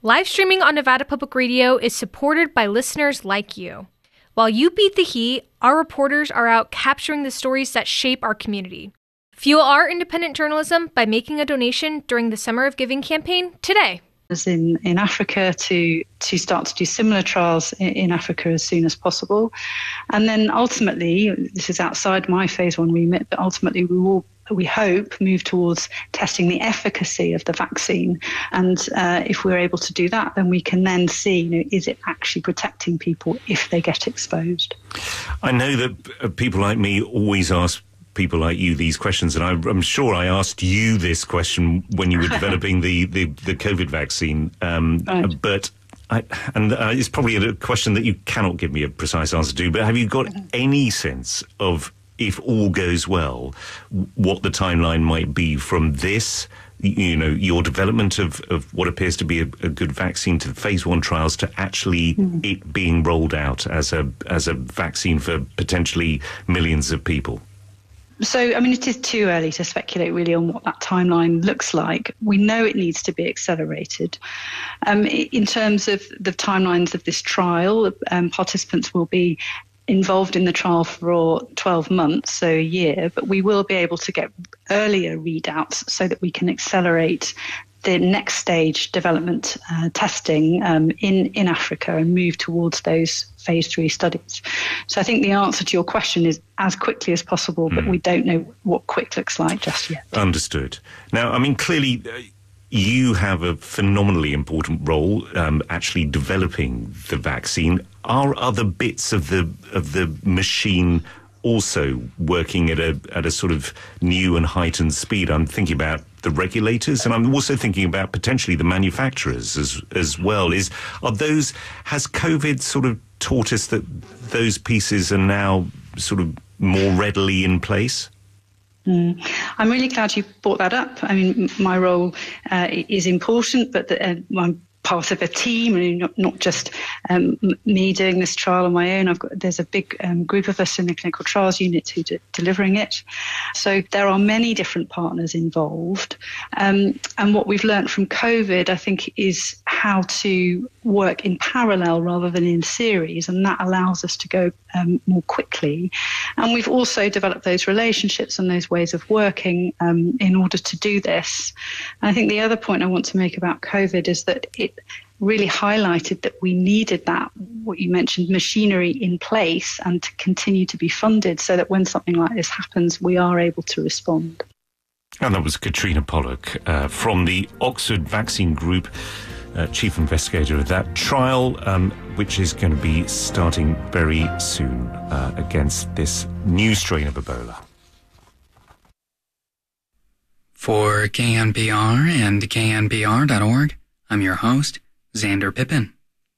Live streaming on Nevada Public Radio is supported by listeners like you. While you beat the heat, our reporters are out capturing the stories that shape our community. Fuel our independent journalism by making a donation during the Summer of Giving campaign today. In Africa to start to do similar trials in Africa as soon as possible. And then ultimately, this is outside my phase 1 remit, but ultimately we hope, move towards testing the efficacy of the vaccine. And if we're able to do that, then we can then see, is it actually protecting people if they get exposed? I know that people like me always ask people like you these questions, and I'm sure I asked you this question when you were developing the COVID vaccine, right. But it's probably a question that you cannot give me a precise answer to, but have you got any sense of, if all goes well, what the timeline might be from this, your development of what appears to be a good vaccine to the phase 1 trials to actually it being rolled out as a vaccine for potentially millions of people? So, it is too early to speculate really on what that timeline looks like. We know it needs to be accelerated. In terms of the timelines of this trial, participants will be involved in the trial for 12 months, so a year, but we will be able to get earlier readouts so that we can accelerate the next stage development testing in Africa and move towards those phase 3 studies. So I think the answer to your question is as quickly as possible, but we don't know what quick looks like just yet. Understood. Now, clearly you have a phenomenally important role actually developing the vaccine. Are other bits of the machine also working at a sort of new and heightened speed? I'm thinking about the regulators, and I'm also thinking about potentially the manufacturers as well. Has COVID sort of taught us that those pieces are now sort of more readily in place? I'm really glad you brought that up. My role is important, but I'm part of a team, and not just me doing this trial on my own. There's a big group of us in the clinical trials unit who are delivering it. So there are many different partners involved. And what we've learned from COVID, I think, is how to work in parallel rather than in series, and that allows us to go more quickly. And we've also developed those relationships and those ways of working in order to do this. And I think the other point I want to make about COVID is that it really highlighted that we needed that, what you mentioned, machinery in place and to continue to be funded so that when something like this happens, we are able to respond. And that was Katrina Pollock from the Oxford Vaccine Group, chief investigator of that trial, which is going to be starting very soon against this new strain of Ebola. For KNPR and KNPR.org, I'm your host, Xander Pippin.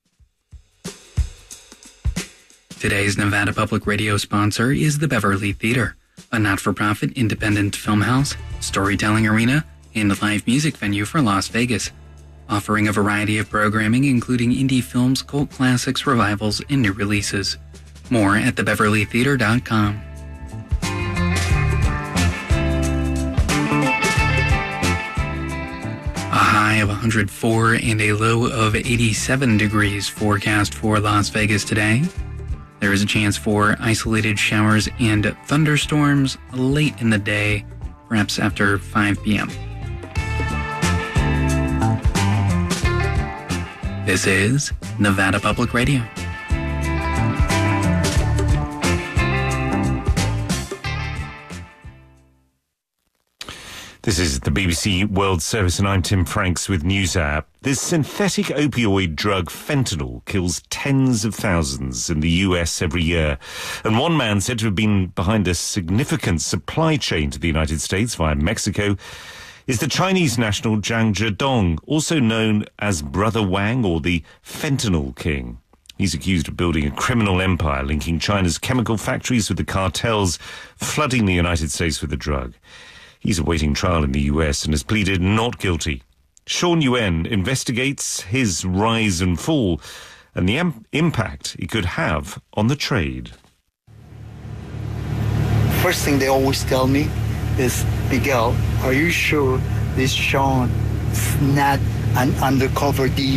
Today's Nevada Public Radio sponsor is the Beverly Theater, a not-for-profit independent film house, storytelling arena, and live music venue for Las Vegas, offering a variety of programming including indie films, cult classics, revivals, and new releases. More at thebeverlytheater.com. A high of 104 and a low of 87 degrees forecast for Las Vegas today. There is a chance for isolated showers and thunderstorms late in the day, perhaps after 5 p.m. This is Nevada Public Radio. This is the BBC World Service, and I'm Tim Franks with NewsApp. This synthetic opioid drug fentanyl kills tens of thousands in the US every year. And one man said to have been behind a significant supply chain to the United States via Mexico is the Chinese national Zhang Zhedong, also known as Brother Wang or the Fentanyl King. He's accused of building a criminal empire linking China's chemical factories with the cartels flooding the United States with the drug. He's awaiting trial in the US and has pleaded not guilty. Sean Yuen investigates his rise and fall and the impact it could have on the trade. First thing they always tell me is, Miguel, are you sure this Sean is not an undercover